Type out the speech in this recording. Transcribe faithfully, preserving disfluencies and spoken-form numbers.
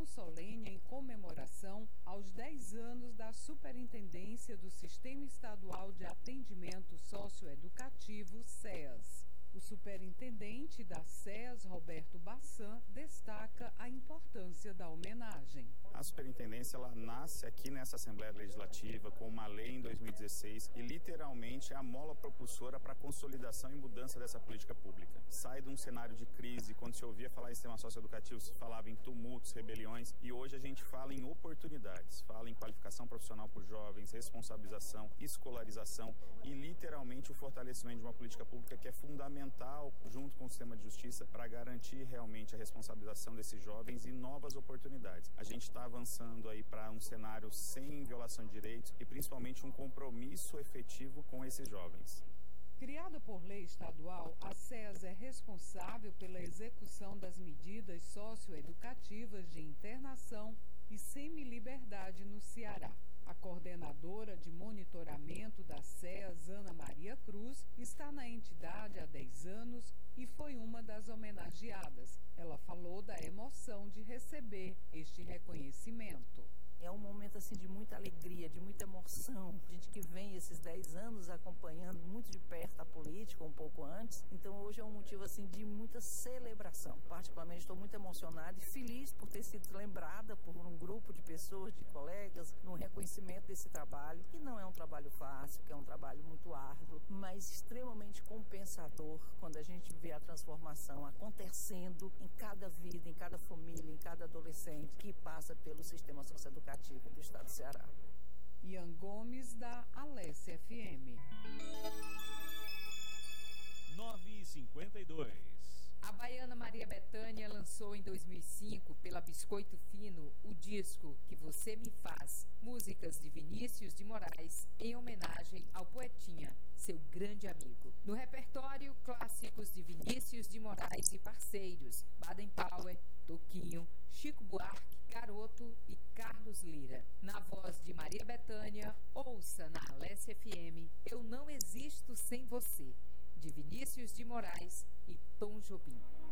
solene em comemoração aos dez anos da Superintendência do Sistema Estadual de Atendimento Socioeducativo, SEAS. O superintendente da SEAS, Roberto Bassan, destaca a importância da homenagem. A superintendência ela nasce aqui nessa Assembleia Legislativa com uma lei em dois mil e dezesseis e literalmente é a mola propulsora para a consolidação e mudança dessa política pública. Sai de um cenário de crise, quando se ouvia falar em sistema socioeducativo, se falava em tumultos, rebeliões, e hoje a gente fala em oportunidades, fala em qualificação profissional por jovens, responsabilização, escolarização e literalmente o fortalecimento de uma política pública que é fundamental junto com o sistema de justiça para garantir realmente a responsabilização desses jovens e novas oportunidades. A gente está avançando aí para um cenário sem violação de direitos e principalmente um compromisso efetivo com esses jovens. Criada por lei estadual, a SEAS é responsável pela execução das medidas socioeducativas de internação e semiliberdade no Ceará. A coordenadora de monitoramento da SEAS, Ana Maria Cruz, está na entidade há dez anos e foi uma das homenageadas. Ela falou da emoção de receber este reconhecimento. É um momento assim de muita alegria, de muita emoção. A gente que vem esses dez anos acompanhando muito de perto a política, um pouco antes. Então hoje é um motivo assim de muita celebração. Particularmente estou muito emocionada e feliz por ter sido lembrada por um grupo de pessoas, de colegas, no reconhecimento desse trabalho. Que não é um trabalho fácil, que é um trabalho muito árduo, mas extremamente compensador quando a gente vê a transformação acontecendo em cada vida, em cada família, em cada adolescente que passa pelo sistema socioeducativo do estado do Ceará. Ian Gomes, da Alesse F M. nove e cinquenta e dois. A baiana Maria Bethânia lançou em dois mil e cinco, pela Biscoito Fino, o disco Que Você Me Faz, músicas de Vinícius de Moraes, em homenagem ao poetinha, seu grande amigo. No repertório, clássicos de Vinícius de Moraes e parceiros, Baden Powell, Toquinho, Chico Buarque, Garoto e Carlos Lira. Na voz de Maria Bethânia, ouça na Alesse F M Eu Não Existo Sem Você, de Vinícius de Moraes e Tom Jobim.